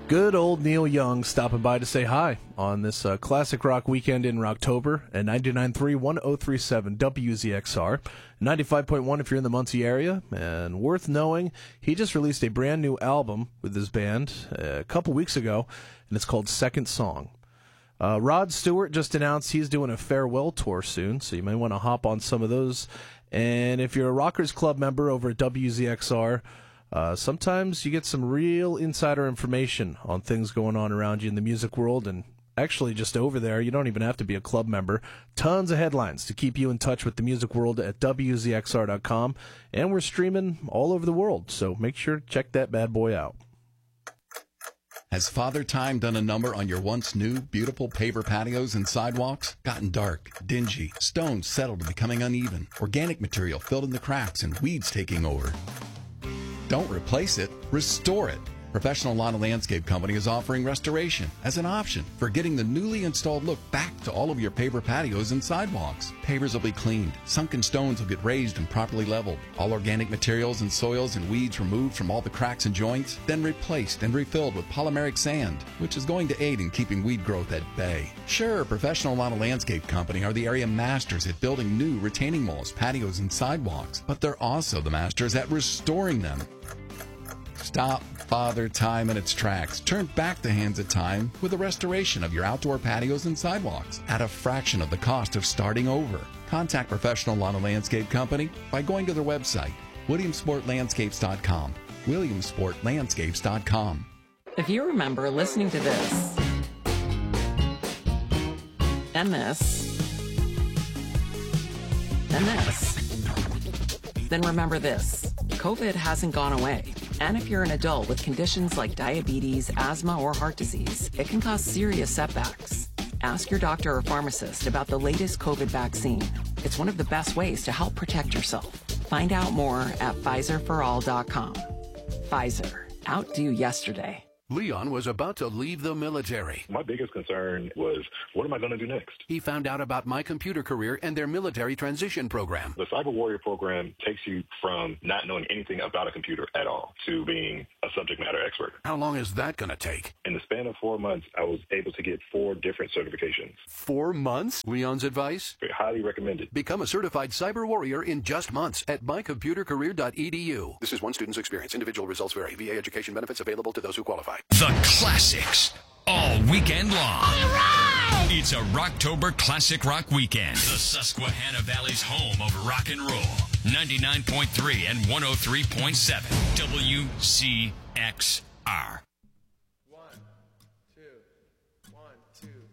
Good old Neil Young stopping by to say hi on this classic rock weekend in Rocktober at 99.3, 103.7 WZXR, 95.1 if you're in the Muncie area. And worth knowing, he just released a brand new album with his band a couple weeks ago, and it's called Second Song. Rod Stewart just announced he's doing a farewell tour soon, so you may want to hop on some of those. And if you're a Rockers Club member over at WZXR, sometimes you get some real insider information on things going on around you in the music world, and actually just over there, you don't even have to be a club member. Tons of headlines to keep you in touch with the music world at WZXR.com, and we're streaming all over the world, so make sure to check that bad boy out. Has Father Time done a number on your once new, beautiful paver patios and sidewalks? Gotten dark, dingy, stones settled and becoming uneven, organic material filled in the cracks, and weeds taking over? Don't replace it, restore it. Professional Lawn and Landscape Company is offering restoration as an option for getting the newly installed look back to all of your paver patios and sidewalks. Pavers will be cleaned, sunken stones will get raised and properly leveled, all organic materials and soils and weeds removed from all the cracks and joints, then replaced and refilled with polymeric sand, which is going to aid in keeping weed growth at bay. Sure, Professional Lawn and Landscape Company are the area masters at building new retaining walls, patios, and sidewalks, but they're also the masters at restoring them. Stop Father Time in its tracks. Turn back the hands of time with a restoration of your outdoor patios and sidewalks at a fraction of the cost of starting over. Contact Professional Lawn and Landscape Company by going to their website, WilliamsportLandscapes.com. WilliamsportLandscapes.com. If you remember listening to this, and this, and this, then remember this. COVID hasn't gone away. And if you're an adult with conditions like diabetes, asthma, or heart disease, it can cause serious setbacks. Ask your doctor or pharmacist about the latest COVID vaccine. It's one of the best ways to help protect yourself. Find out more at PfizerForAll.com. Pfizer. Outdo yesterday. Leon was about to leave the military. My biggest concern was, what am I going to do next? He found out about My Computer Career and their military transition program. The Cyber Warrior program takes you from not knowing anything about a computer at all to being a subject matter expert. How long is that going to take? In the span of 4 months, I was able to get 4 different certifications. 4 months? Leon's advice? Highly recommended. Become a certified cyber warrior in just months at mycomputercareer.edu. This is one student's experience. Individual results vary. VA education benefits available to those who qualify. The classics all weekend long. All right! It's a Rocktober Classic Rock Weekend. The Susquehanna Valley's home of rock and roll. 99.3 and 103.7 WCXR. 1, 2, 1, 2.